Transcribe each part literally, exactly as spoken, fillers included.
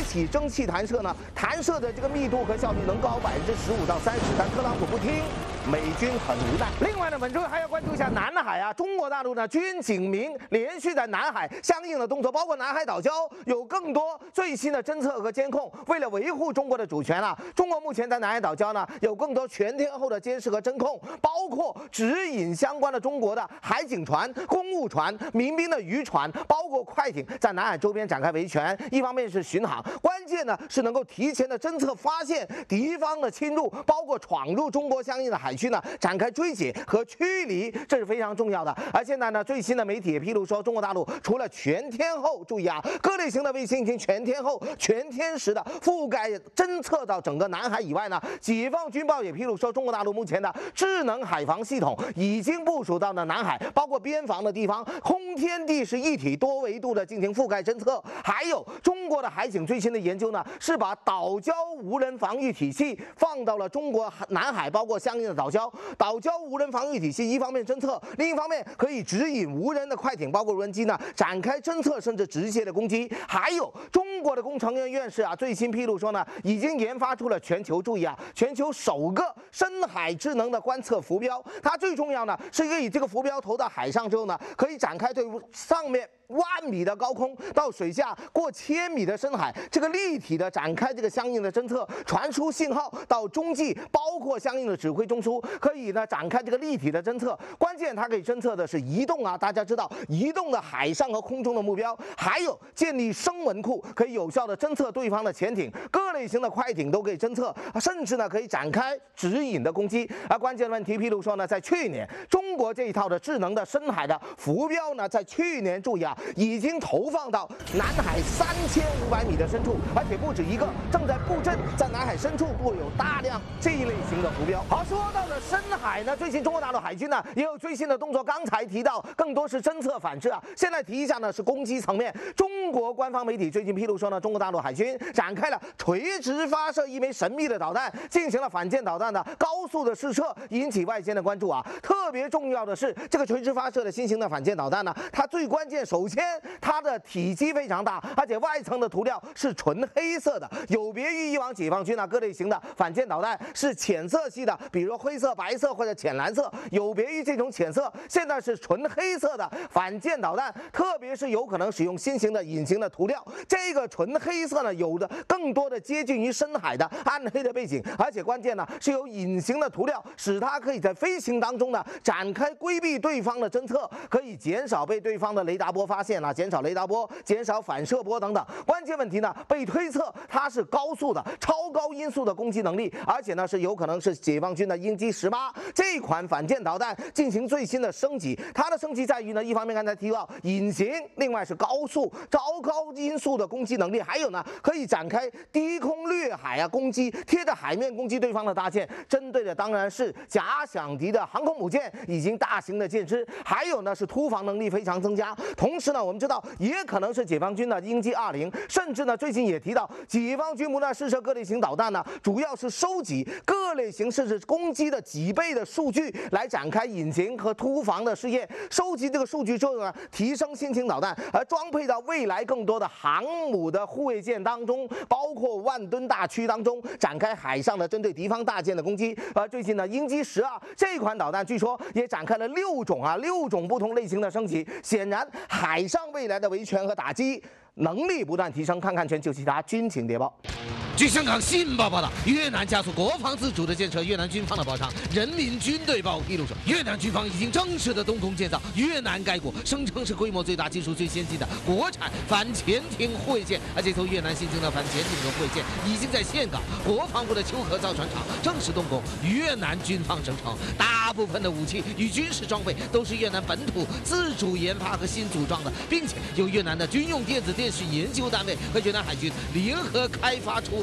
起蒸汽弹射呢，弹射的这个密度和效率能高百分之十五到三十，但特朗普不听，美军很无奈。另外呢，本周还要关注一下南海啊，中国大陆呢军警民连续在南海相应的动作，包括南海岛礁有更多最新的侦测和监控。为了维护中国的主权啊，中国目前在南海岛礁呢有更多全天候的监视和侦控，包括指引相关的中国的海警船、公务船、民兵的渔船，包括快艇在南海周边展开维权。一方面是巡航，关键呢是能够提前的侦测发现敌方的侵入，包括闯入中国相应的海区呢展开追击和驱离，这是非常重要的。而现在呢，最新的媒体也披露说，中国大陆除了全天候，注意啊，各类型的卫星已经全天候、全天时的覆盖侦测到整个南海以外呢，解放军报也披露说，中国大陆目前的智能海防系统已经部署到了南海，包括边防的地方，空天地是一体，多维度的进行覆盖侦测。还有中国的海警最新的研究呢，是把岛礁无人防御体系放到了中国南海，包括相应的岛礁。岛礁无人防御体系一方面侦测，另一方面可以指引无人的快艇，包括无人机呢展开侦测，甚至直接的攻击。还有中国的工程院院士啊，最新披露说呢，已经研发出了全球注意啊，全球首个深海智能的观测浮标。它最重要呢，是可以这个浮标投到海上之后呢，可以展开对上面万米的高空到水下过千米的深海，这个立体的展开这个相应的侦测，传输信号到中继，包括相应的指挥中枢，可以呢展开这个立体的侦测。关键它可以侦测的是移动啊，大家知道移动的海上和空中的目标，还有建立声纹库，可以有效的侦测对方的潜艇，各类型的快艇都可以侦测，甚至呢可以展开指引的攻击。而关键问题披露说呢，在去年中国这一套的智能的深海的浮标呢，在去年注意啊，已经投放到南海三千五百米的深处，而且不止一个，正在布阵，在南海深处布有大量这一类型的浮标。好，说到了深海呢，最近中国大陆海军呢也有最新的动作。刚才提到更多是侦测反制啊，现在提一下呢是攻击层面。中国官方媒体最近披露说呢，中国大陆海军展开了垂直发射一枚神秘的导弹，进行了反舰导弹的高速的试射，引起外间的关注啊。特别重要的是，这个垂直发射的新型的反舰导弹呢，它最关键，首先它的体积非常大，而且外层的涂料是纯黑色的，有别于以往解放军啊各类型的反舰导弹是浅色系的，比如灰色、白色或者浅蓝色，有别于这种浅色，现在是纯黑色的反舰导弹，特别是有可能使用新型的隐形的涂料。这个纯黑色呢，有的更多的接近于深海的暗黑的背景，而且关键呢是有隐形的涂料，使它可以在飞行当中呢展开规避对方的侦测，可以减少被对方的雷达波发现啊，减少雷达波，减少反射波等等。关键问题呢，被推测它是高速的、超高音速的攻击能力，而且呢是有可能是解放军的鹰击十八这款反舰导弹进行最新的升级。它的升级在于呢，一方面刚才提到隐形，另外是高速、超高音速的攻击能力，还有呢可以展开低空掠海啊攻击，贴着海面攻击对方的大舰，针对的当然是假想敌的航空母舰以及大型的舰只，还有呢是突防能力非常增加。同时呢，我们知道也可能是解放军的鹰击二零，甚至呢最近也提到解放军不断试射各类型导弹呢，主要是收集各类型甚至攻击的几倍的数据来展开隐形和突防的试验。收集这个数据之后呢，提升新型导弹，而装配到未来更多的航母的护卫舰当中，包括万吨大驱当中，展开海上的针对敌方大舰的攻击。而最近呢，鹰击十二这款导弹据说也展开了六种啊六种不同类型的升级。显然，海上未来的维权和打击能力不断提升。看看全球其他军情谍报。 据香港《新报》报道，越南加速国防自主的建设。越南军方的报上，《人民军队报》披露说，越南军方已经正式的动工建造越南该国声称是规模最大、技术最先进的国产反潜艇护卫舰。而这艘越南新型的反潜艇的护卫舰已经在岘港国防部的秋河造船厂正式动工。越南军方声称，大部分的武器与军事装备都是越南本土自主研发和新组装的，并且由越南的军用电子电讯研究单位和越南海军联合开发出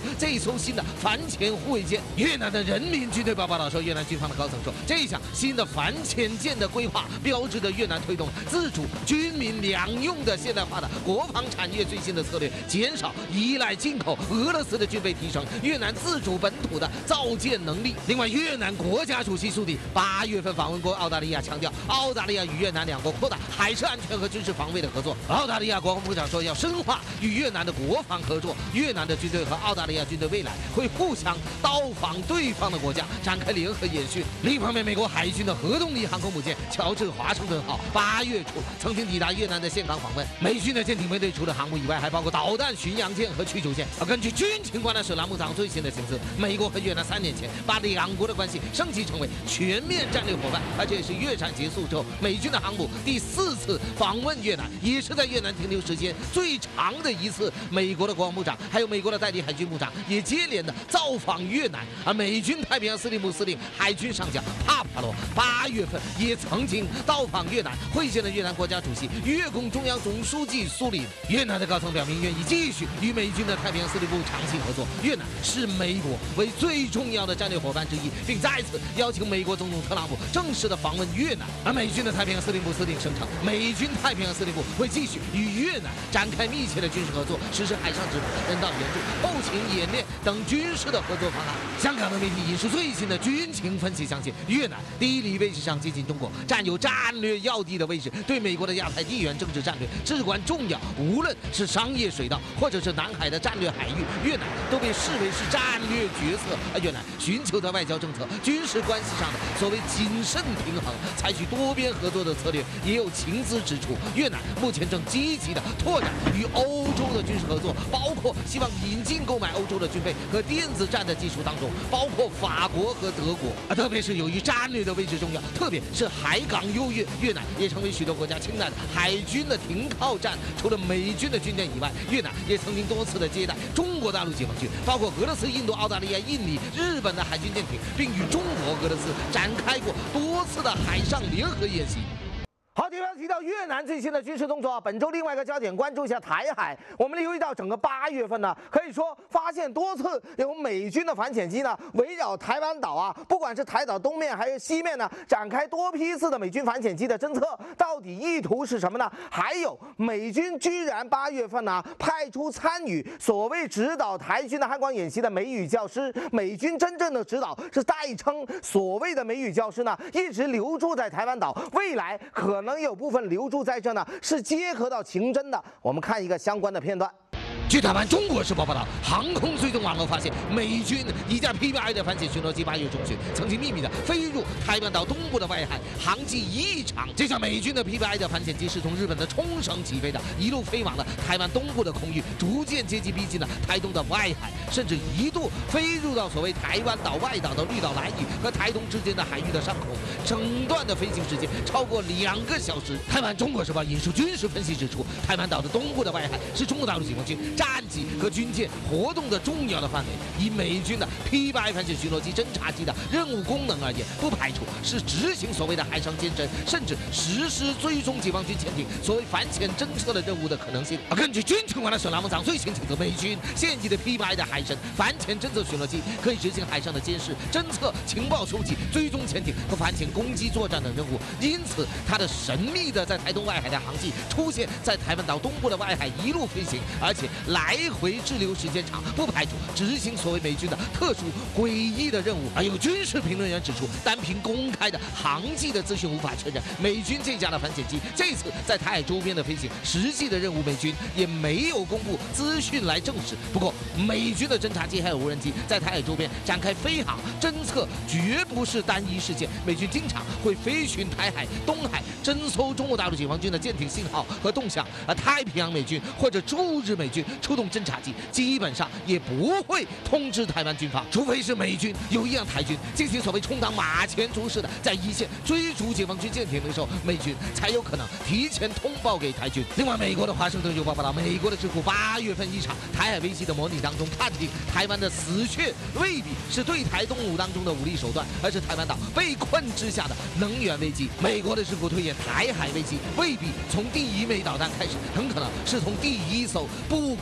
这一艘新的反潜护卫舰。越南的人民军队报报道说，越南军方的高层说，这项新的反潜舰的规划标志着越南推动自主军民两用的现代化的国防产业最新的策略，减少依赖进口俄罗斯的军备，提升越南自主本土的造舰能力。另外，越南国家主席苏迪八月份访问过澳大利亚，强调澳大利亚与越南两国扩大海事安全和军事防卫的合作。澳大利亚国防部长说，要深化与越南的国防合作。越南的军队和澳大利亚军队未来会互相到访对方的国家，展开联合演训。另一方面，美国海军的核动力航空母舰乔治华盛顿号八月初曾经抵达越南的岘港访问。美军的舰艇编队除了航母以外，还包括导弹巡洋舰和驱逐舰。而根据军情官的史拉木长最新的情资，美国和越南三年前把两国的关系升级成为全面战略伙伴，而这也是越战结束之后美军的航母第四次访问越南，也是在越南停留时间最长的一次。美国的国防部长还有美国的代理海军部长也接连的造访越南，而美军太平洋司令部司令海军上将帕帕罗八月份也曾经到访越南，会见了越南国家主席、越共中央总书记苏林。越南的高层表明愿意继续与美军的太平洋司令部长期合作。越南是美国为最重要的战略伙伴之一，并再次邀请美国总统特朗普正式的访问越南。而美军的太平洋司令部司令声称，美军太平洋司令部会继续与越南展开密切的军事合作，实施海上执法、人道援助、后勤演练等军事的合作方案。香港的媒体引述最新的军情分析，相信越南地理位置上接近中国，占有战略要地的位置，对美国的亚太地缘政治战略至关重要。无论是商业水道，或者是南海的战略海域，越南都被视为是战略角色。而越南寻求在外交政策、军事关系上的所谓谨慎平衡，采取多边合作的策略。也有情资指出，越南目前正积极的拓展与欧洲的军事合作，包括希望引进购买欧洲的军备和电子战的技术当中，包括法国和德国。啊，特别是由于战略的位置重要，特别是海港优越，越南也成为许多国家青睐的海军的停靠站。除了美军的军舰以外，越南也曾经多次的接待中国大陆解放军，包括俄罗斯、印度、澳大利亚、印尼、日本的海军舰艇，并与中国、俄罗斯展开过多次的海上联合演习。 好，提到提到越南最新的军事动作啊，本周另外一个焦点关注一下台海。我们留意到整个八月份呢，可以说发现多次有美军的反潜机呢围绕台湾岛啊，不管是台岛东面还是西面呢，展开多批次的美军反潜机的侦测，到底意图是什么呢？还有美军居然八月份呢派出参与所谓指导台军的汉光演习的美语教师，美军真正的指导是代称所谓的美语教师呢，一直留驻在台湾岛，未来可能。能有部分留驻在这呢，是结合到情侦的。我们看一个相关的片段。 据台湾《中国时报》报道，航空追踪网络发现，美军一架 P B I 的反潜巡逻机八月中旬曾经秘密的飞入台湾岛东部的外海，航迹异常。这架美军的 P B I 的反潜机是从日本的冲绳起飞的，一路飞往了台湾东部的空域，逐渐接近逼近了台东的外海，甚至一度飞入到所谓台湾岛外岛的绿岛兰屿和台东之间的海域的上空，整段的飞行时间超过两个小时。台湾《中国时报》引述军事分析指出，台湾岛的东部的外海是中国大陆解放军战机和军舰活动的重要的范围。以美军的 P 八 反潜巡逻机侦察机的任务功能而言，不排除是执行所谓的海上监侦，甚至实施追踪解放军潜艇所谓反潜侦测的任务的可能性。而根据军情官的沈拉木长最新情报，美军现役的 P 八 的海神反潜侦测巡逻机可以执行海上的监视、侦测、情报收集、追踪潜艇和反潜攻击作战等任务。因此，它的神秘的在台东外海的航迹出现在台湾岛东部的外海一路飞行，而且来回滞留时间长，不排除执行所谓美军的特殊诡异的任务。而有军事评论员指出，单凭公开的航迹的资讯无法确认美军这架的反潜机这次在台海周边的飞行，实际的任务美军也没有公布资讯来证实。不过，美军的侦察机还有无人机在台海周边展开飞航侦测，绝不是单一事件。美军经常会飞巡台海、东海，侦搜中国大陆解放军的舰艇信号和动向。而太平洋美军或者驻日美军出动侦察机，基本上也不会通知台湾军方，除非是美军有意让台军进行所谓充当马前卒似的在一线追逐解放军舰艇的时候，美军才有可能提前通报给台军。另外，美国的华盛顿邮报报道，美国的智库八月份一场台海危机的模拟当中，判定台湾的死穴未必是对台动武当中的武力手段，而是台湾岛被困之下的能源危机。美国的智库推演，台海危机未必从第一枚导弹开始，很可能是从第一艘不敢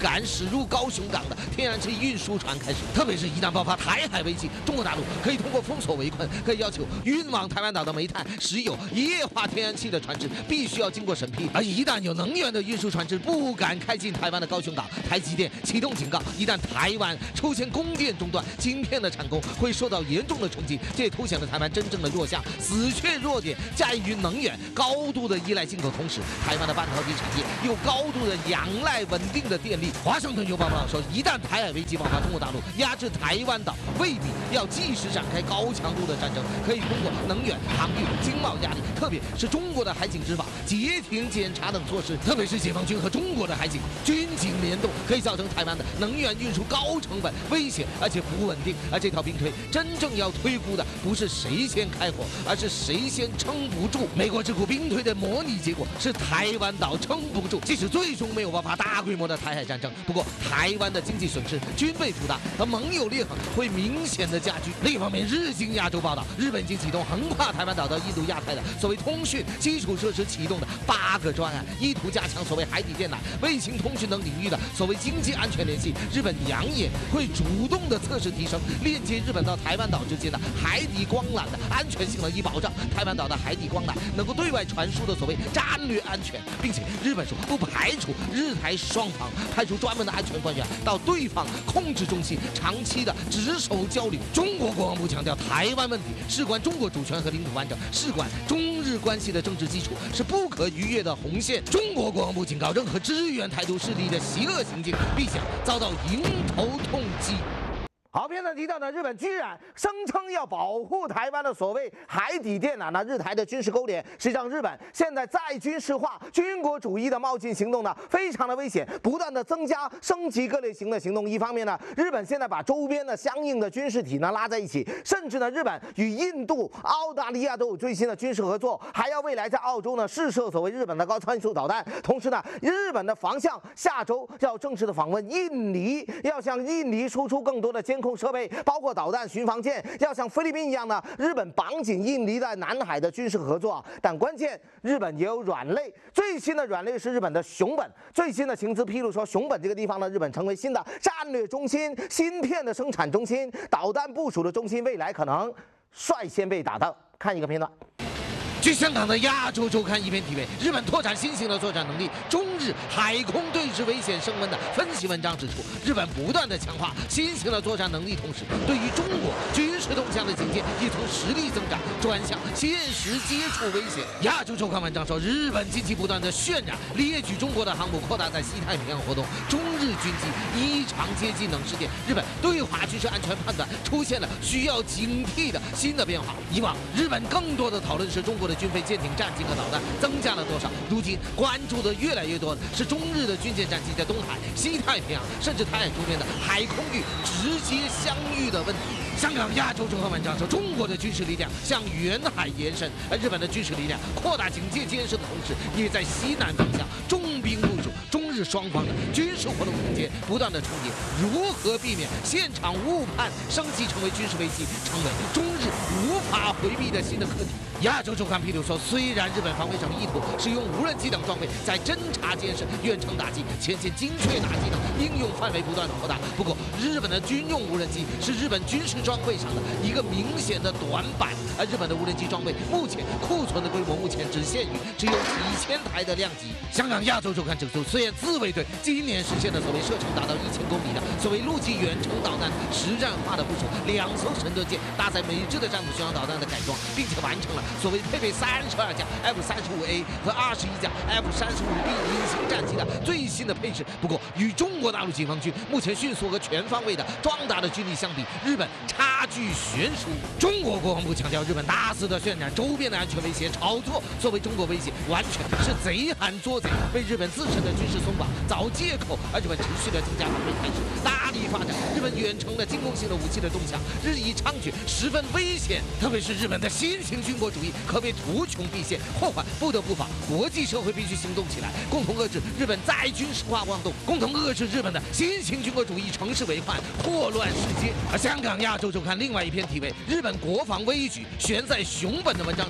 敢驶入高雄港的天然气运输船开始。特别是一旦爆发台海危机，中国大陆可以通过封锁围困，可以要求运往台湾岛的煤炭、石油、液化天然气的船只必须要经过审批。而一旦有能源的运输船只不敢开进台湾的高雄港，台积电启动警告：一旦台湾出现供电中断，晶片的产供会受到严重的冲击。这也凸显了台湾真正的弱项，死缺弱点在于能源高度的依赖进口，同时台湾的半导体产业又高度的仰赖稳定的电力。华盛顿邮报报道说，一旦台海危机爆发，中国大陆压制台湾岛未必要即时展开高强度的战争，可以通过能源、航运、经贸压力，特别是中国的海警执法、截停检查等措施。特别是解放军和中国的海警军警联动，可以造成台湾的能源运输高成本、危险而且不稳定。而这套兵推真正要推估的不是谁先开火，而是谁先撑不住。美国智库兵推的模拟结果是台湾岛撑不住，即使最终没有爆发大规模的台海战争，不过台湾的经济损失、军备负担和盟友裂痕会明显的加剧。另一方面，日经亚洲报道，日本已经启动横跨台湾岛到印度亚太的所谓通讯基础设施启动的八个专案，意图加强所谓海底电缆、卫星通讯等领域的所谓经济安全联系。日本扬言会主动的测试提升链接日本到台湾岛之间的海底光缆的安全性能，以保障台湾岛的海底光缆能够对外传输的所谓战略安全。并且日本说不排除日台双方派出专门的安全官员到对方控制中心长期的值守交流。中国国防部强调，台湾问题事关中国主权和领土完整，事关中日关系的政治基础，是不可逾越的红线。中国国防部警告，任何支援台独势力的邪恶行径必将遭到迎头痛击。 好，片段提到呢，日本居然声称要保护台湾的所谓海底电缆呢，日台的军事勾连。实际上，日本现在再军事化、军国主义的冒进行动呢，非常的危险，不断的增加、升级各类型的行动。一方面呢，日本现在把周边的相应的军事体呢拉在一起，甚至呢，日本与印度、澳大利亚都有最新的军事合作，还要未来在澳洲呢试射所谓日本的高参数导弹。同时呢，日本的防相下周要正式的访问印尼，要向印尼输出更多的监控设备，包括导弹巡防舰，要像菲律宾一样呢，日本绑紧印尼在南海的军事合作。但关键，日本也有软肋，最新的软肋是日本的熊本。最新的情资披露说，熊本这个地方呢，日本成为新的战略中心、芯片的生产中心、导弹部署的中心，未来可能率先被打到。看一个片段。 据香港的《亚洲周刊》一篇题为《日本拓展新型的作战能力，中日海空对峙危险升温》的分析文章指出，日本不断的强化新型的作战能力，同时对于中国军事动向的警戒也从实力增长转向现实接触威胁。《亚洲周刊》文章说，日本近期不断的渲染列举中国的航母扩大在西太平洋活动、中日军机异常接近等事件，日本对华军事安全判断出现了需要警惕的新的变化。以往日本更多的讨论是中国的军费、舰艇、战机和导弹增加了多少，如今关注的越来越多的是中日的军舰战机在东海、西太平洋甚至台海周边的海空域直接相遇的问题。香港亚洲周刊文章说，中国的军事力量向远海延伸，而日本的军事力量扩大警戒监视的同时，也在西南方向重兵部署。中日双方的军事活动空间不断的重叠，如何避免现场误判升级成为军事危机，成为中日无法回避的新的课题。亚洲周刊披露说，虽然日本防卫省意图使用无人机等装备在侦察监视、远程打击、前线精确打击等应用范围不断的扩大，不过日本的军用无人机是日本军事装备上的一个明显的短板，而日本的无人机装备目前库存的规模目前只限于只有几千台的量级。香港亚洲周刊指出，虽然自卫队今年实现了所谓射程达到一千公里的所谓陆基远程导弹实战化的部署，两艘神盾舰搭载美制的战斧巡航导弹的改装，并且完成了所谓配备三十二架 F 三十五 A 和二十一架 F 三十五 B 隐形战机的最新的配置。不过，与中国大陆解放军目前迅速和全方位的壮大的军力相比，日本差距悬殊。中国国防部强调，日本大肆的渲染周边的安全威胁，炒作作为中国威胁，完全是贼喊捉贼，为日本自身的军事松绑找借口。而日本持续的增加防卫态势，大力发展日本远程的进攻性的武器的动向日益猖獗，十分危险。特别是日本的新型军国主义可谓图穷匕见，祸患不得不防。国际社会必须行动起来，共同遏制日本再军事化妄动，共同遏制日本的新型军国主义城市为患，祸乱世界。而香港亚洲周刊另外一篇题为《日本国防危局悬在熊本》的文章指出，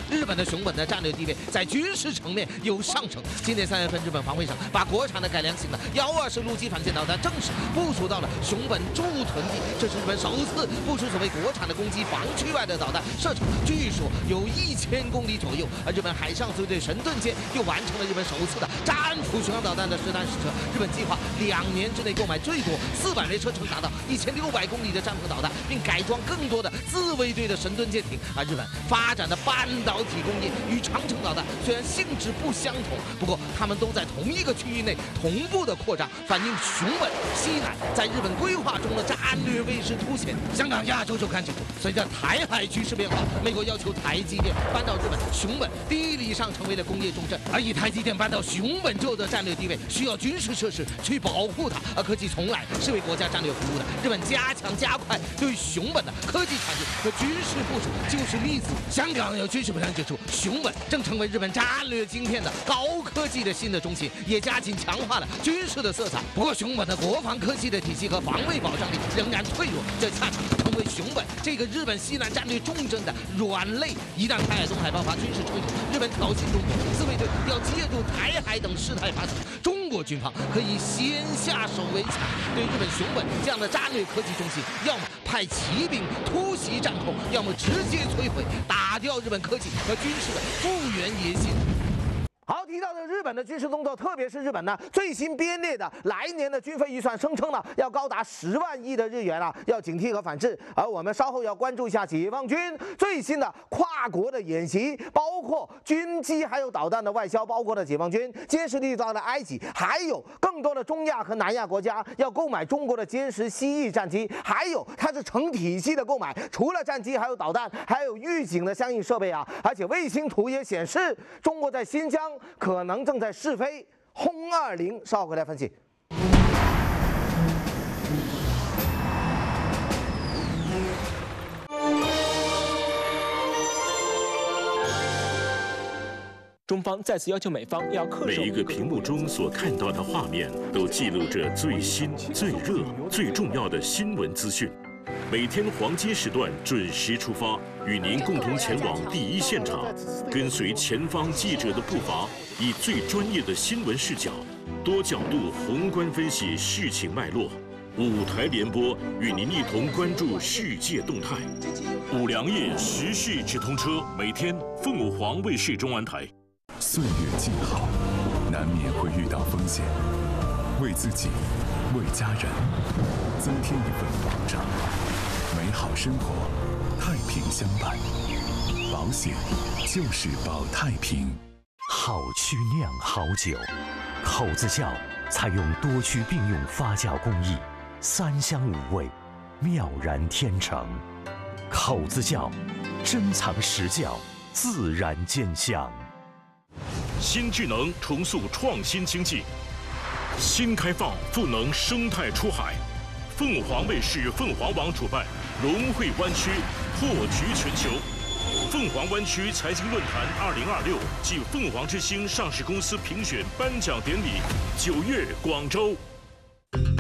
日本的熊本的战略地位在军事层面有上升。今年三月份，日本防卫省把国产的改良型的幺二式陆基反舰导弹正式部署到了熊本驻屯地，这是日本首次部署所谓国产的攻击防区外的导弹，射程据说有一千公里左右。而日本海上自卫队神盾舰又完成了日本首次的战斧巡航导弹的实弹试射。日本计划两年之内购买最多四百枚车程达到一千六百公里的战斧导弹，并改装更多的自卫队的神盾舰艇。而日本发展的半导体工业与长城导弹虽然性质不相同，不过他们都在同一个区域内同步的扩张，反映熊本西南在日本规划中的战略位置凸显。香港亚洲周刊指出，随着台海局势变化，美国要求台积电搬到日本熊本，地理上成为了工业重镇。而以台积电搬到熊本州的战略地位，需要军事设施去保护它，而科技从来是为国家战略服务的。日本加强加快对熊本的科技产业和军事部署就是例子。香港有军事部长指出，熊本正成为日本战略晶片的高科技的新的中心，也加紧强化了军事的色彩。不过，熊本的国防科技的体系和防卫保障力仍然脆弱，这恰恰成为熊本这个日本西南战略重镇的软肋。一旦台海、东海爆发军事冲突，日本挑衅中国，自卫队要介入台海等事态发生，中国军方可以先下手为强，对日本熊本这样的战略科技中心，要么派骑兵突袭战后，要么直接摧毁，打掉日本科技和军事的复原野心。 好，提到的日本的军事动作，特别是日本呢最新编列的来年的军费预算，声称呢要高达十万亿的日元啊，要警惕和反制。而我们稍后要关注一下解放军最新的跨国的演习，包括军机还有导弹的外销，包括了解放军歼十力到了埃及，还有更多的中亚和南亚国家要购买中国的歼十蜥蜴战机，还有它是成体系的购买，除了战机还有导弹，还有预警的相应设备啊，而且卫星图也显示中国在新疆可能正在试飞轰二零，稍后回来分析。 中方再次要求美方要恪守。 每一个屏幕中所看到的画面，都记录着最新、最热、最重要的新闻资讯。每天黄金时段准时出发，与您共同前往第一现场，跟随前方记者的步伐，以最专业的新闻视角，多角度宏观分析事情脉络。五台联播与您一同关注世界动态。五粮液时事直通车，每天凤凰卫视中文台。 岁月静好，难免会遇到风险，为自己，为家人，增添一份保障。美好生活，太平相伴，保险就是保太平。 好曲酿好酒，口子窖采用多区并用发酵工艺，三香五味，妙然天成。口子窖，珍藏实窖，自然见香。 新智能重塑创新经济，新开放赋能生态出海。凤凰卫视凤凰网主办龙汇湾区破局全球凤凰湾区财经论坛二零二六暨凤凰之星上市公司评选颁奖典礼，九月广州。